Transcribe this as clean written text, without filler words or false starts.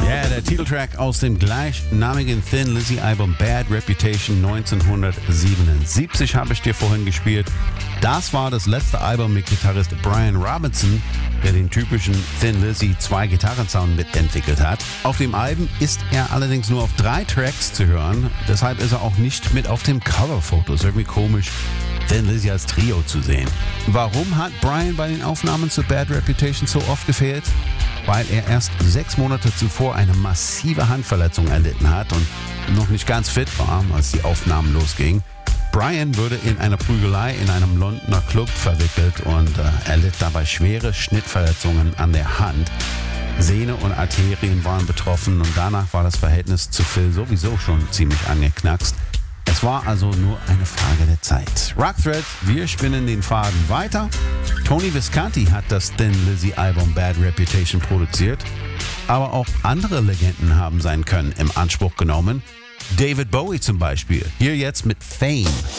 Ja, der Titeltrack aus dem gleichnamigen Thin Lizzy Album Bad Reputation 1977 habe ich dir vorhin gespielt. Das war das letzte Album mit Gitarrist Brian Robinson, der den typischen Thin Lizzy 2-Gitarren-Sound mitentwickelt hat. Auf dem Album ist er allerdings nur auf 3 Tracks zu hören, deshalb ist er auch nicht mit auf dem Coverfoto. Ist irgendwie komisch, Thin Lizzy als Trio zu sehen. Warum hat Brian bei den Aufnahmen zu Bad Reputation so oft gefehlt? Weil er erst 6 Monate zuvor eine massive Handverletzung erlitten hat und noch nicht ganz fit war, als die Aufnahmen losgingen. Brian wurde in einer Prügelei in einem Londoner Club verwickelt und erlitt dabei schwere Schnittverletzungen an der Hand. Sehne und Arterien waren betroffen und danach war das Verhältnis zu Phil sowieso schon ziemlich angeknackst. Es war also nur eine Frage der Zeit. Rockthread, wir spinnen den Faden weiter. Tony Visconti hat das Thin Lizzy Album Bad Reputation produziert, aber auch andere Legenden haben sein Können im Anspruch genommen. David Bowie zum Beispiel, hier jetzt mit Fame.